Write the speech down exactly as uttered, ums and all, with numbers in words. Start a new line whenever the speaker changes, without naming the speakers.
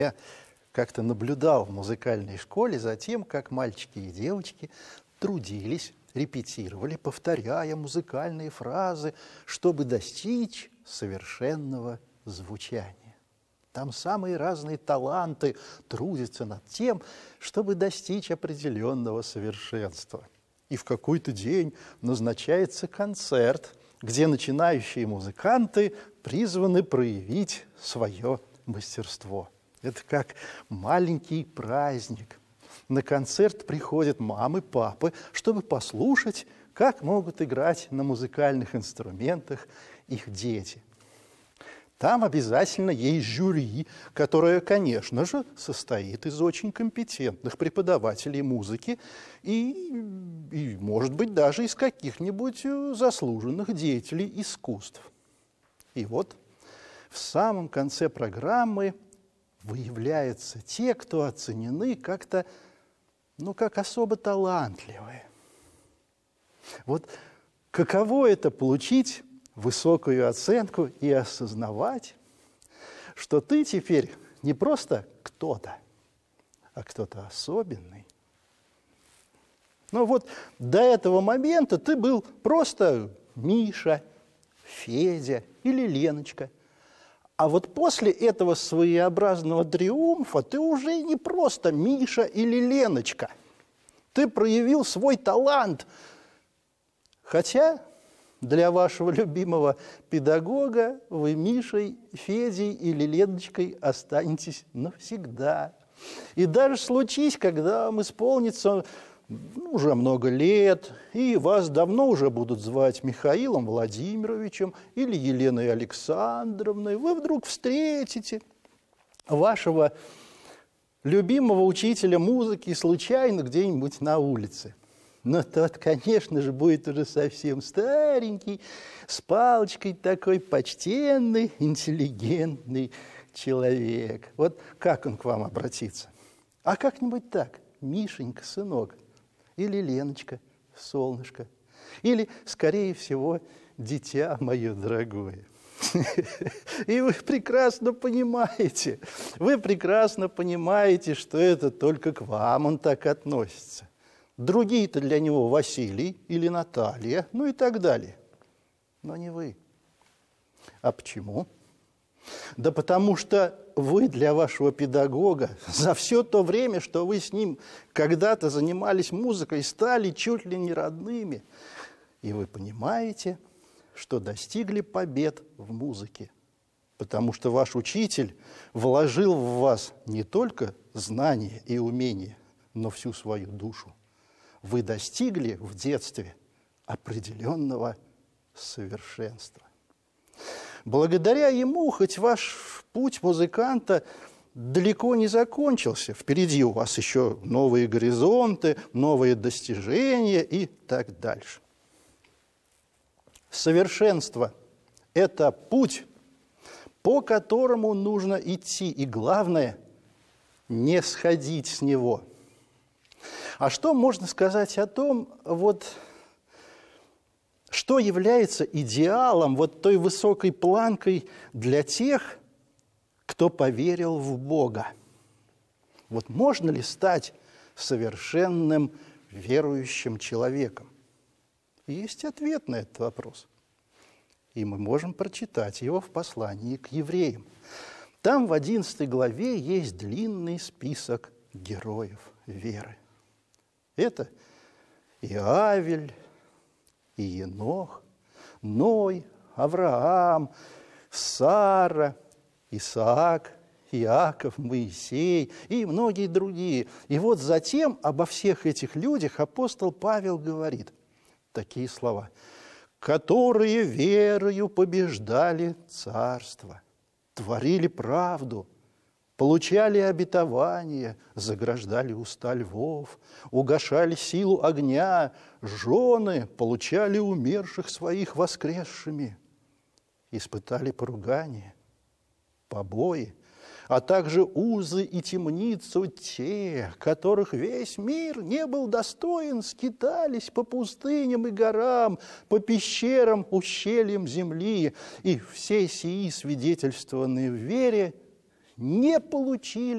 Я как-то наблюдал в музыкальной школе за тем, как мальчики и девочки трудились, репетировали, повторяя музыкальные фразы, чтобы достичь совершенного звучания. Там самые разные таланты трудятся над тем, чтобы достичь определенного совершенства. И в какой-то день назначается концерт, где начинающие музыканты призваны проявить свое мастерство. Это как маленький праздник. На концерт приходят мамы, папы, чтобы послушать, как могут играть на музыкальных инструментах их дети. Там обязательно есть жюри, которое, конечно же, состоит из очень компетентных преподавателей музыки и, и может быть, даже из каких-нибудь заслуженных деятелей искусств. И вот в самом конце программы выявляются те, кто оценены как-то, ну, как особо талантливые. Вот каково это получить высокую оценку и осознавать, что ты теперь не просто кто-то, а кто-то особенный. Но вот до этого момента ты был просто Миша, Федя или Леночка. А вот после этого своеобразного триумфа ты уже не просто Миша или Леночка. Ты проявил свой талант. Хотя для вашего любимого педагога вы Мишей, Федей или Леночкой останетесь навсегда. И даже случись, когда вам исполнится ну, уже много лет, и вас давно уже будут звать Михаилом Владимировичем или Еленой Александровной, вы вдруг встретите вашего любимого учителя музыки случайно где-нибудь на улице. Но тот, конечно же, будет уже совсем старенький, с палочкой такой почтенный, интеллигентный человек. Вот как он к вам обратится? А как-нибудь так: Мишенька, сынок, или Леночка, солнышко, или, скорее всего, дитя мое дорогое. И вы прекрасно понимаете, вы прекрасно понимаете, что это только к вам он так относится. Другие-то для него Василий или Наталья, ну и так далее. Но не вы. А почему? Да потому что вы для вашего педагога за все то время, что вы с ним когда-то занимались музыкой, стали чуть ли не родными. И вы понимаете, что достигли побед в музыке. Потому что ваш учитель вложил в вас не только знания и умения, но всю свою душу. Вы достигли в детстве определенного совершенства. Благодаря ему, хоть ваш путь музыканта далеко не закончился, впереди у вас еще новые горизонты, новые достижения и так дальше. Совершенство – это путь, по которому нужно идти, и главное – не сходить с него. А что можно сказать о том, вот, что является идеалом, вот той высокой планкой для тех, кто поверил в Бога? Вот можно ли стать совершенным верующим человеком? Есть ответ на этот вопрос. И мы можем прочитать его в послании к евреям. Там в одиннадцатой главе есть длинный список героев веры. Это и Авель, и Енох, Ной, Авраам, Сара, Исаак, Иаков, Моисей и многие другие. И вот затем обо всех этих людях апостол Павел говорит такие слова: которые верою побеждали царство, творили правду, получали обетование, заграждали уста львов, угашали силу огня, жены получали умерших своих воскресшими, испытали поругание, побои, а также узы и темницу те, которых весь мир не был достоин, скитались по пустыням и горам, по пещерам, ущельям земли, и все сии, свидетельствованные в вере, не получили